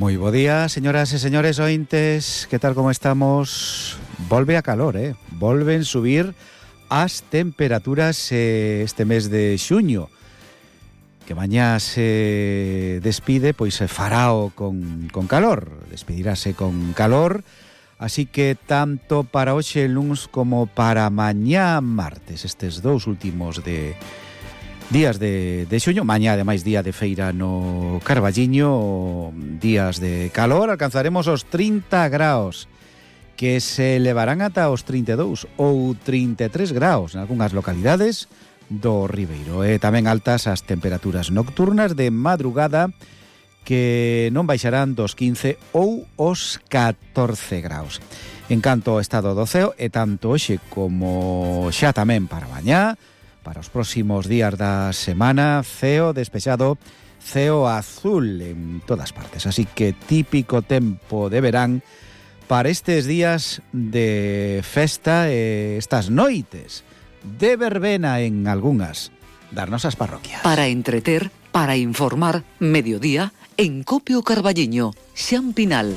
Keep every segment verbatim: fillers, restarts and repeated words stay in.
Moi bo día, señoras e señores ointes, que tal como estamos? Volve a calor, eh? Volven subir as temperaturas eh, este mes de xuño, que mañá se despide, pois se farao con, con calor, despedirase con calor, así que tanto para hoxe luns como para mañá martes, estes dous últimos de días de, de xuño, mañá ademais día de feira no Carballiño, días de calor, alcanzaremos os trinta graos, que se elevarán ata os trinta e dous ou trinta e tres graos en algunhas localidades do Ribeiro. E tamén altas as temperaturas nocturnas de madrugada, que non baixarán dos quince ou os catorce graos. En canto ao estado do ceo, e tanto hoxe como xa tamén para mañá, para os próximos días da semana, ceo despexado, ceo azul en todas partes. Así que típico tempo de verán para estes días de festa, e estas noites de verbena en algunhas das nosas parroquias. Para entreter, para informar, mediodía en Copio Carballiño, Xan Pinal.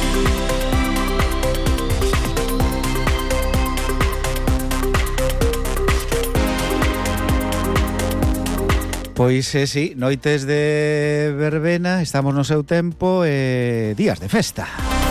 Pois eh, sí, noites de verbena, estamos no seu tempo, e eh, días de festa.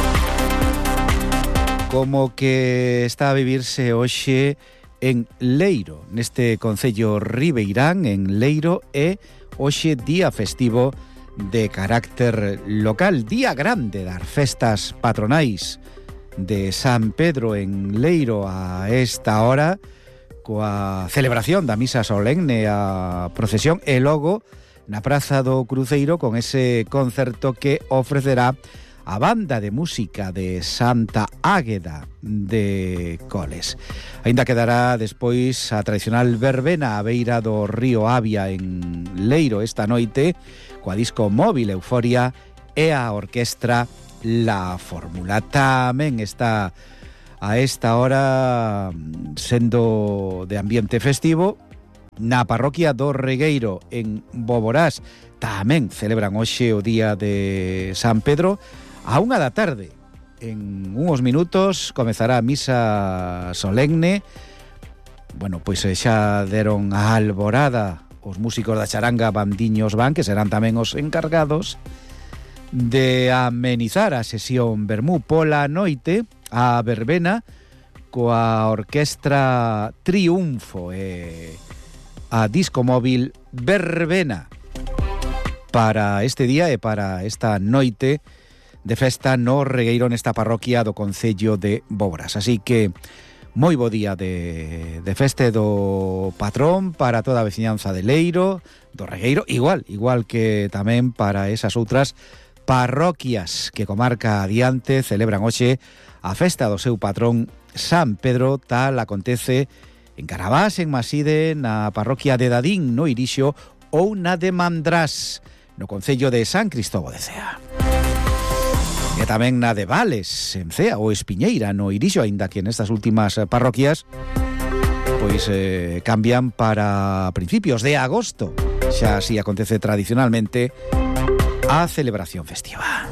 Como que está a vivirse hoxe en Leiro, neste concello ribeirán, en Leiro, e hoxe día festivo de carácter local, día grande das festas patronais de San Pedro en Leiro a esta hora, coa celebración da misa solemne, a procesión e logo na Praza do Cruceiro con ese concerto que ofrecerá a banda de música de Santa Águeda de Coles. Aínda quedará despois a tradicional verbena á beira do río Avia en Leiro esta noite, coa disco móvil Euforia e a orquestra La Fórmula. Tamén está a esta hora sendo de ambiente festivo na parroquia do Regueiro en Boborás. Tamén celebran hoxe o día de San Pedro a unha da tarde. En uns minutos comezará a misa solemne. Bueno, pois xa deron a alborada os músicos da charanga Bandiños Van, que serán tamén os encargados de amenizar a sesión vermú pola noite, a verbena, coa orquestra Triunfo e a disco móvil Verbena para este día e para esta noite de festa no Regueiro, nesta parroquia do concello de Boborás. Así que moi bo día de, de feste do patrón para toda a veciñanza de Leiro, do Regueiro, igual, igual que tamén para esas outras parroquias que comarca adiante celebran hoxe a festa do seu patrón San Pedro. Tal acontece en Carabás, en Maside, na parroquia de Dadín, no Irixo, ou na de Mandrás, no concello de San Cristóbal de Cea. E tamén na de Vales, en Cea, ou Espiñeira, no Irixo, aínda que nestas últimas parroquias pois eh, cambian para principios de agosto. Xa así acontece tradicionalmente a celebración festiva.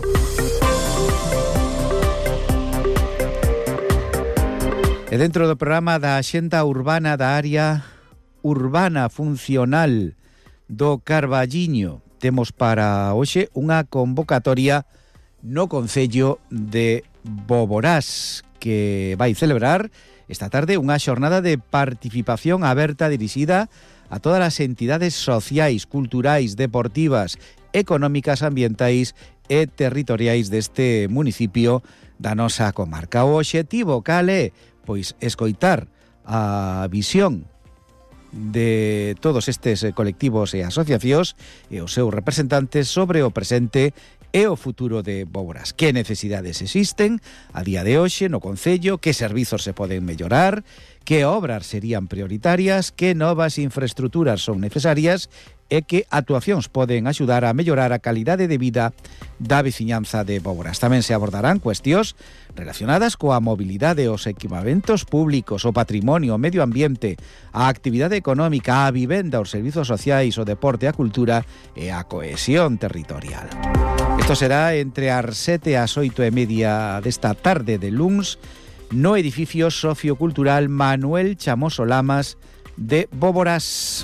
E dentro do programa da Axenda Urbana da área urbana funcional do Carballiño, temos para hoxe unha convocatoria no concello de Boborás, que vai celebrar esta tarde unha xornada de participación aberta dirixida a todas as entidades sociais, culturais, deportivas, económicas, ambientais e territoriais deste municipio da nosa comarca. O obxectivo cal é? Pois escoitar a visión de todos estes colectivos e asociacións e os seus representantes sobre o presente e o futuro de Boborás. Que necesidades existen a día de hoxe no concello, que servizos se poden mellorar, que obras serían prioritarias, que novas infraestructuras son necesarias e que actuacións poden axudar a mellorar a calidade de vida da veciñanza de Boborás. Tamén se abordarán cuestións relacionadas coa mobilidade, os equipamentos públicos, o patrimonio, o medio ambiente, a actividade económica, a vivenda, os servizos sociais, o deporte, a cultura e a cohesión territorial. Isto será entre as sete e as oito e media desta tarde de luns no edificio sociocultural Manuel Chamoso Lamas de Bóboras.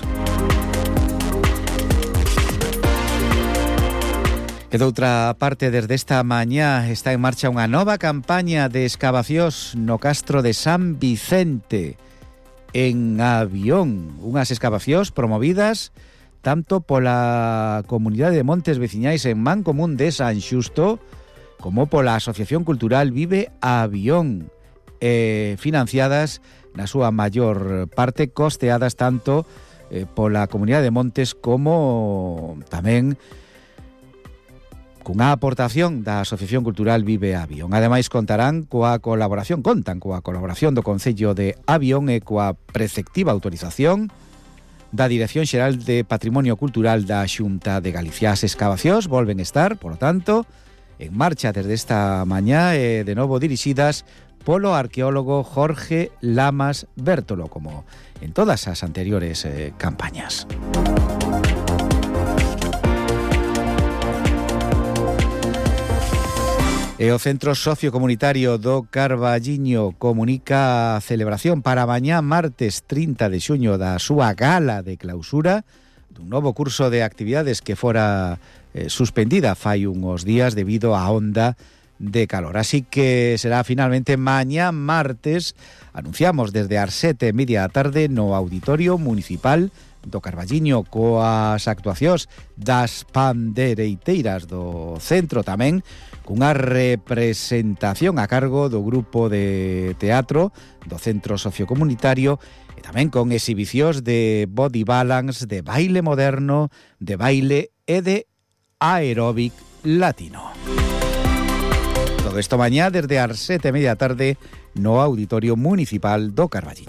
E doutra parte, desde esta mañá está en marcha unha nova campaña de escavacións no castro de San Vicente en Avión. Unhas escavacións promovidas tanto pola Comunidade de Montes Veciñais en Mancomún de San Xusto como pola Asociación Cultural Vive Avión, eh, financiadas na súa maior parte, costeadas tanto eh, pola Comunidade de Montes como tamén cunha aportación da Asociación Cultural Vive Avión. Ademais, contarán coa colaboración, contan coa colaboración do Concello de Avión e coa preceptiva autorización da Dirección Xeral de Patrimonio Cultural da Xunta de Galicia. As escavacións volven estar, por lo tanto, en marcha desde esta mañá e de novo dirixidas polo arqueólogo Jorge Lamas Bértolo, como en todas as anteriores eh, campañas. E o Centro Sociocomunitario do Carballiño comunica a celebración para mañá martes trinta de xuño da súa gala de clausura dun novo curso de actividades que fora eh, suspendida fai uns días debido á onda de calor. Así que será finalmente mañá martes, anunciamos desde as sete e media da tarde no Auditorio Municipal do Carballiño, coas actuacións das pandereiteiras do centro, tamén cunha representación a cargo do grupo de teatro do Centro Sociocomunitario e tamén con exhibicións de body balance, de baile moderno, de baile e de aeróbic latino. Todo isto mañá desde as sete e media da tarde no Auditorio Municipal do Carballiño.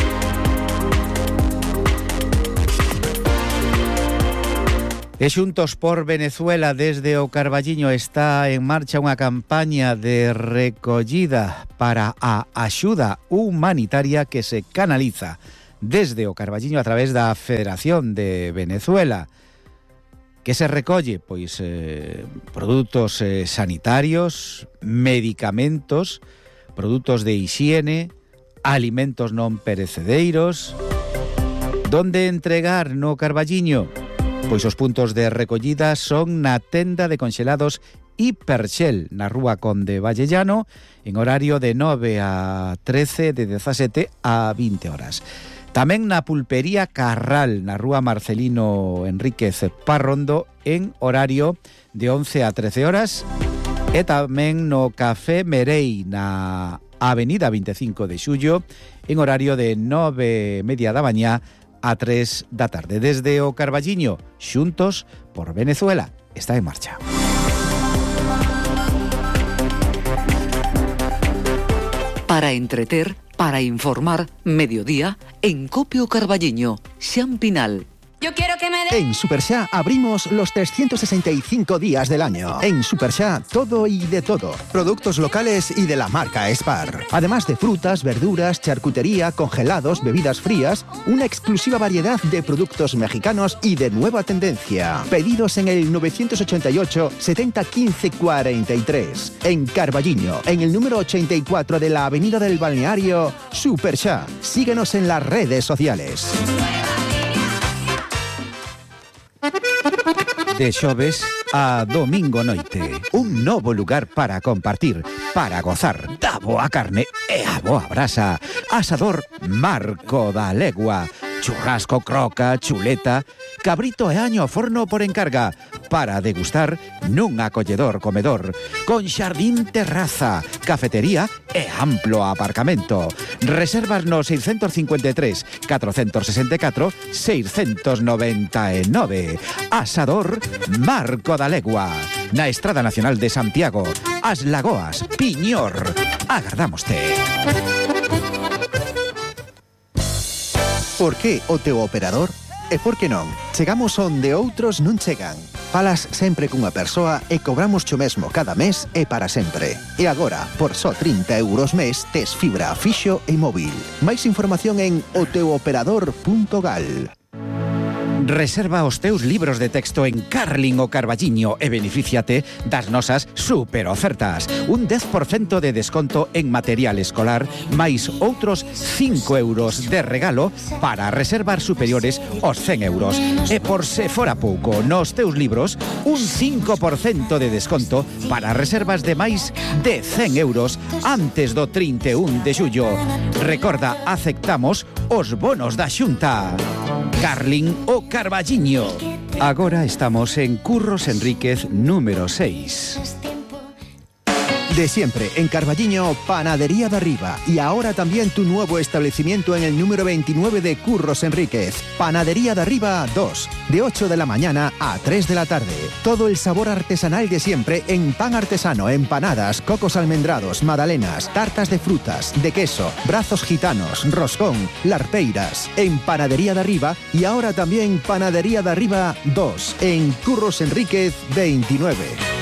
E Xuntos por Venezuela, desde o Carballiño está en marcha unha campaña de recollida para a axuda humanitaria que se canaliza desde o Carballiño a través da Federación de Venezuela. Que se recolle? Pois eh, produtos eh, sanitarios, medicamentos, produtos de hixiene, alimentos non perecedeiros. Donde entregar no Carballiño? Pois os puntos de recollida son na tenda de conxelados Hiperxel, na rúa Conde Vallellano, en horario de nove a trece, de dezasete a vinte horas. Tamén na pulpería Carral, na rúa Marcelino Enríquez Parrondo, en horario de once a trece horas. E tamén no Café Merei, na avenida veinticinco de xullo, en horario de nove e media da mañá a tres da tarde. Desde o Carballiño, Xuntos por Venezuela, está en marcha. Para entreter, para informar, mediodía, en Copio Carballiño, Xan Pinal. Yo quiero que me de... En Superxá abrimos los trescientos sesenta y cinco días del año. En Superxá, todo y de todo. Productos locales y de la marca Spar. Además de frutas, verduras, charcutería, congelados, bebidas frías, una exclusiva variedad de productos mexicanos y de nueva tendencia. Pedidos en el novecientos ochenta y ocho, setenta, quince, cuarenta y tres. En Carballiño, en el número ochenta y cuatro de la Avenida del Balneario, Superxá. Síguenos en las redes sociales. De xoves a domingo noite, un novo lugar para compartir, para gozar da boa carne e a boa brasa. Asador Marco da Legua. Churrasco, croca, chuleta, cabrito e año ao forno por encarga, para degustar nun acolledor comedor, con xardín terraza, cafetería e amplo aparcamento. Reservas no seiscentos cincuenta e tres, catrocentos sesenta e catro, seiscentos noventa e nove. Asador Marco da Legua, na Estrada Nacional de Santiago, As Lagoas, Piñor. Agardámoste. Por que o teu operador? E por que non? Chegamos onde outros non chegan. Falas sempre cunha persoa e cobramos cho mesmo cada mes e para sempre. E agora, por só trinta euros mes, tes fibra fixo e móvil. Máis información en o teu operador punto gal. Reserva os teus libros de texto en Carlin o Carballiño e benefíciate das nosas super ofertas. Un dez por cento de desconto en material escolar, máis outros cinco euros de regalo para reservar superiores aos cen euros. E por se fora pouco, nos teus libros, un cinco por cento de desconto para reservas de máis de cen euros antes do trinta e un de xullo. Recorda, aceptamos os bonos da Xunta. Carlin o Carballiño. Agora estamos en Curros Enríquez número seis. De siempre, en Carballiño, Panadería de Arriba. Y ahora también tu nuevo establecimiento en el número veintinueve de Curros Enríquez. Panadería de Arriba dos, de ocho de la mañana a tres de la tarde. Todo el sabor artesanal de siempre en pan artesano, empanadas, cocos almendrados, magdalenas, tartas de frutas, de queso, brazos gitanos, roscón, larpeiras. En Panadería de Arriba y ahora también Panadería de Arriba dos, en Curros Enríquez veintinueve.